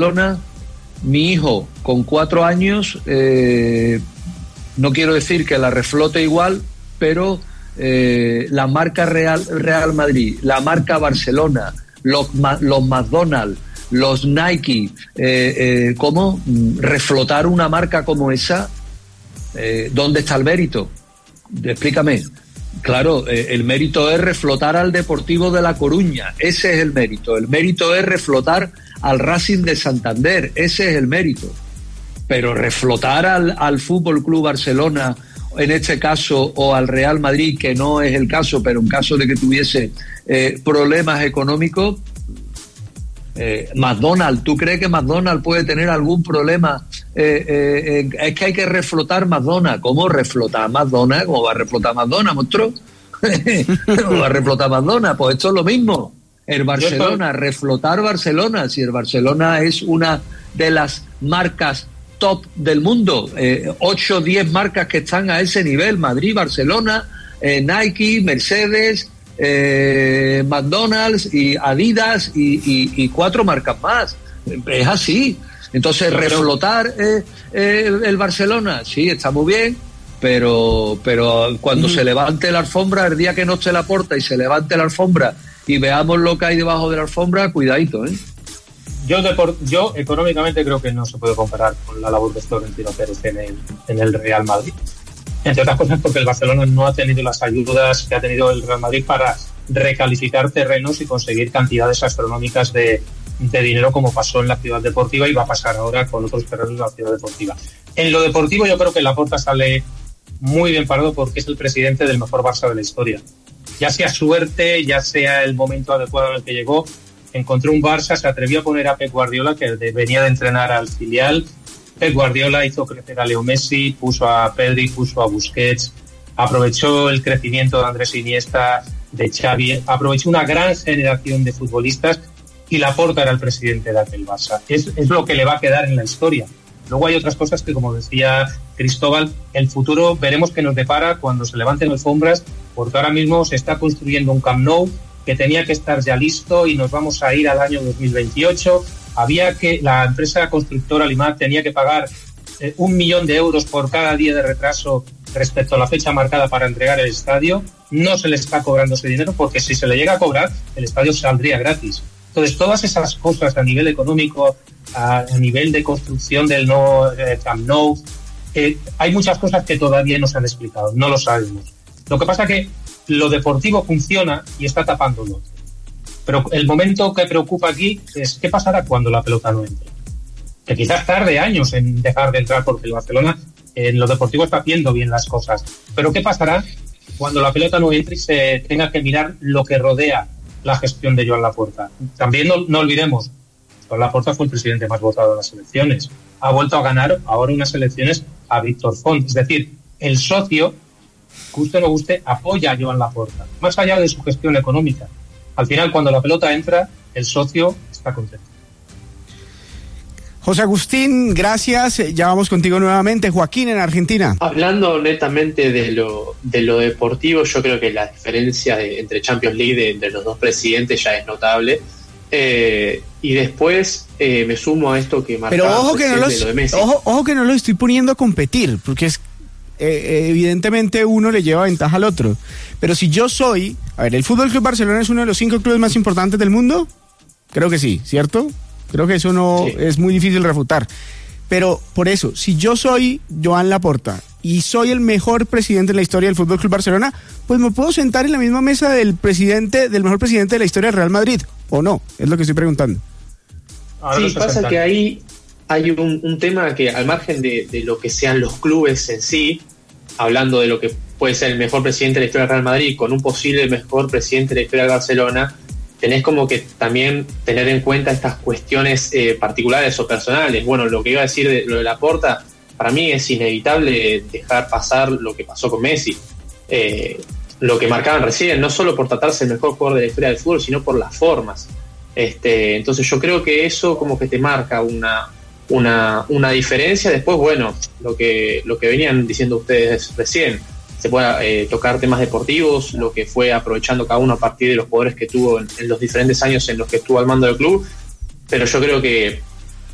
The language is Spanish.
Barcelona, mi hijo con 4 años, no quiero decir que la reflote igual, pero la marca Real Madrid, la marca Barcelona, los McDonald's, los Nike, ¿cómo reflotar una marca como esa? ¿Dónde está el mérito? Explícame. Claro, el mérito es reflotar al Deportivo de La Coruña, ese es el mérito. El mérito es reflotar al Racing de Santander, ese es el mérito. Pero reflotar al Fútbol Club Barcelona, en este caso, o al Real Madrid, que no es el caso, pero en caso de que tuviese problemas económicos, McDonald's, ¿tú crees que McDonald's puede tener algún problema? Es que hay que reflotar McDonald's. ¿Cómo reflotar McDonald's? ¿Cómo va a reflotar McDonald's, monstruo? ¿Cómo va a reflotar McDonald's? Pues esto es lo mismo. El Barcelona, reflotar Barcelona. Si el Barcelona es una de las marcas top del mundo, 8 o 10 marcas que están a ese nivel: Madrid, Barcelona, Nike, Mercedes, McDonald's y Adidas y 4 marcas más. Es así. Entonces, reflotar el Barcelona, sí, está muy bien, pero cuando se levante la alfombra, el día que no esté Laporta y se levante la alfombra y veamos lo que hay debajo de la alfombra, cuidadito, Yo económicamente creo que no se puede comparar con la labor de Florentino Pérez en el Real Madrid. Entre otras cosas porque el Barcelona no ha tenido las ayudas que ha tenido el Real Madrid para recalificar terrenos y conseguir cantidades astronómicas de dinero, como pasó en la Ciudad Deportiva y va a pasar ahora con otros terrenos de la Ciudad Deportiva. En lo deportivo yo creo que Laporta sale muy bien parado porque es el presidente del mejor Barça de la historia. Ya sea suerte, ya sea el momento adecuado en el que llegó, encontró un Barça, se atrevió a poner a Pep Guardiola, que venía de entrenar al filial. Pep Guardiola hizo crecer a Leo Messi, puso a Pedri, puso a Busquets, aprovechó el crecimiento de Andrés Iniesta, de Xavi, aprovechó una gran generación de futbolistas y Laporta era el presidente de aquel Barça. Es lo que le va a quedar en la historia. Luego hay otras cosas que, como decía Cristóbal, el futuro veremos qué nos depara cuando se levanten alfombras, porque ahora mismo se está construyendo un Camp Nou que tenía que estar ya listo y nos vamos a ir al año 2028. La empresa constructora Limar tenía que pagar 1 millón de euros por cada día de retraso respecto a la fecha marcada para entregar el estadio. No se le está cobrando ese dinero porque si se le llega a cobrar, el estadio saldría gratis. Entonces, todas esas cosas a nivel económico, a nivel de construcción del nuevo Camp Nou, hay muchas cosas que todavía no se han explicado, no lo sabemos. Lo que pasa es que lo deportivo funciona y está tapándolo. Pero el momento que preocupa aquí es qué pasará cuando la pelota no entre. Que quizás tarde años en dejar de entrar porque el Barcelona en lo deportivo está haciendo bien las cosas. Pero qué pasará cuando la pelota no entre y se tenga que mirar lo que rodea la gestión de Joan Laporta. También no olvidemos, Joan Laporta fue el presidente más votado de las elecciones. Ha vuelto a ganar ahora unas elecciones a Víctor Font. Es decir, el socio, guste o no guste, apoya a Joan Laporta, más allá de su gestión económica. Al final, cuando la pelota entra, el socio está contento. José Agustín, gracias. Ya vamos contigo nuevamente. Joaquín, en Argentina. Hablando netamente de lo deportivo, yo creo que la diferencia entre Champions League entre los dos presidentes ya es notable. Y después me sumo a esto que marcaba. Pero ojo que no los estoy poniendo a competir, porque es evidentemente uno le lleva ventaja al otro. Pero si yo soy... A ver, ¿el Fútbol Club Barcelona es uno de los 5 clubes más importantes del mundo? Creo que sí, ¿cierto? Creo que eso no es muy difícil refutar. Pero por eso, si yo soy Joan Laporta y soy el mejor presidente en la historia del Fútbol Club Barcelona, pues me puedo sentar en la misma mesa del mejor presidente de la historia del Real Madrid, ¿o no? Es lo que estoy preguntando. Sí, pasa que ahí hay un tema que, al margen de lo que sean los clubes en sí, hablando de lo que puede ser el mejor presidente de la historia del Real Madrid con un posible mejor presidente de la historia del Barcelona, tenés como que también tener en cuenta estas cuestiones particulares o personales. Bueno, lo que iba a decir de lo de Laporta, para mí es inevitable dejar pasar lo que pasó con Messi. Lo que marcaban recién, no solo por tratarse el mejor jugador de la historia del fútbol, sino por las formas. Entonces yo creo que eso como que te marca una diferencia. Después, bueno, lo que venían diciendo ustedes recién, se puede tocar temas deportivos, lo que fue aprovechando cada uno a partir de los jugadores que tuvo en los diferentes años en los que estuvo al mando del club, pero yo creo que